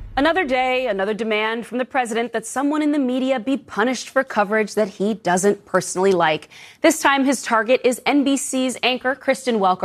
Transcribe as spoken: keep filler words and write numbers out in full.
Another day, another demand from the president that someone in the media be punished for coverage that he doesn't personally like. This time, his target is N B C's anchor, Kristen Welker.